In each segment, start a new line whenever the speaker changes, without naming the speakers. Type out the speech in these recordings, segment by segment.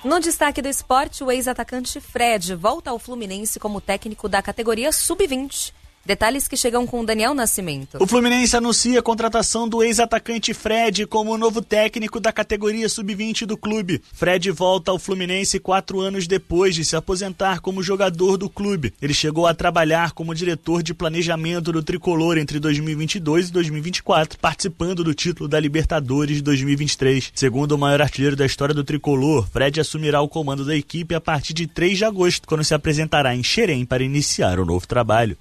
No destaque do esporte, o ex-atacante Fred volta ao Fluminense como técnico da categoria Sub-20. Detalhes que chegam com o Daniel Nascimento.
O Fluminense anuncia a contratação do ex-atacante Fred como novo técnico da categoria Sub-20 do clube. Fred volta ao Fluminense 4 anos depois de se aposentar como jogador do clube. Ele chegou a trabalhar como diretor de planejamento do Tricolor entre 2022 e 2024, participando do título da Libertadores de 2023. Segundo o maior artilheiro da história do Tricolor, Fred assumirá o comando da equipe a partir de 3 de agosto, quando se apresentará em Xerém para iniciar o novo trabalho.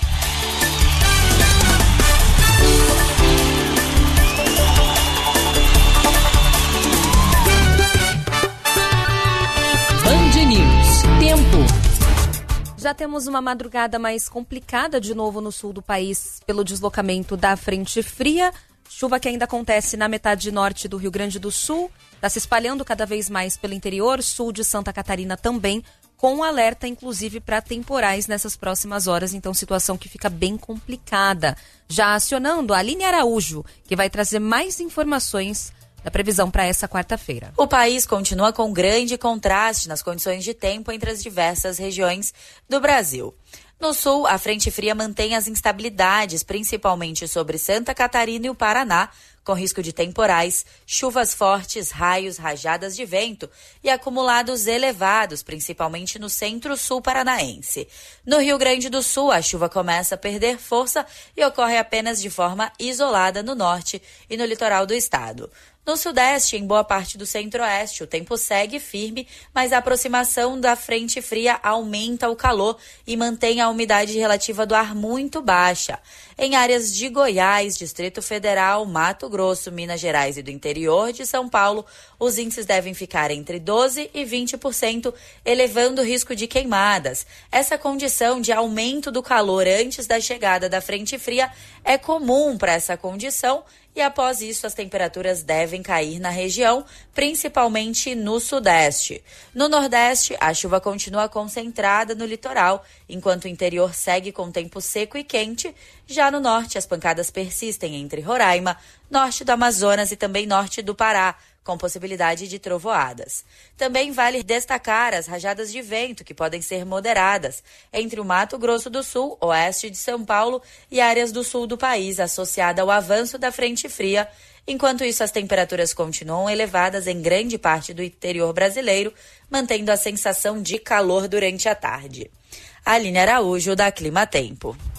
Já temos uma madrugada mais complicada de novo no sul do país pelo deslocamento da frente fria. Chuva que ainda acontece na metade norte do Rio Grande do Sul. Está se espalhando cada vez mais pelo interior, sul de Santa Catarina também, com alerta inclusive para temporais nessas próximas horas. Então, situação que fica bem complicada. Já acionando a Aline Araújo, que vai trazer mais informações da previsão para essa quarta-feira.
O país continua com grande contraste nas condições de tempo entre as diversas regiões do Brasil. No sul, a frente fria mantém as instabilidades, principalmente sobre Santa Catarina e o Paraná, com risco de temporais, chuvas fortes, raios, rajadas de vento e acumulados elevados, principalmente no centro-sul paranaense. No Rio Grande do Sul, a chuva começa a perder força e ocorre apenas de forma isolada no norte e no litoral do estado. No sudeste, em boa parte do centro-oeste, o tempo segue firme, mas a aproximação da frente fria aumenta o calor e mantém a umidade relativa do ar muito baixa. Em áreas de Goiás, Distrito Federal, Mato Grosso, Minas Gerais e do interior de São Paulo, os índices devem ficar entre 12% e 20%, elevando o risco de queimadas. Essa condição de aumento do calor antes da chegada da frente fria é comum para essa condição, e após isso as temperaturas devem cair na região, principalmente no sudeste. No nordeste, a chuva continua concentrada no litoral, enquanto o interior segue com tempo seco e quente. Já no norte, as pancadas persistem entre Roraima, norte do Amazonas e também norte do Pará, com possibilidade de trovoadas. Também vale destacar as rajadas de vento, que podem ser moderadas, entre o Mato Grosso do Sul, oeste de São Paulo e áreas do sul do país, associada ao avanço da frente fria. Enquanto isso, as temperaturas continuam elevadas em grande parte do interior brasileiro, mantendo a sensação de calor durante a tarde. Aline Araújo, da Clima Tempo.